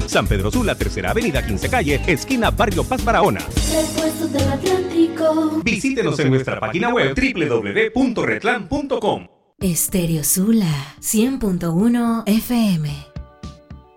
San Pedro Sula, Tercera Avenida, 15 Calle, esquina Barrio Paz Barahona. Repuestos del Atlántico. Visítenos en nuestra página web www.retlan.com. Estéreo Sula 100.1 FM.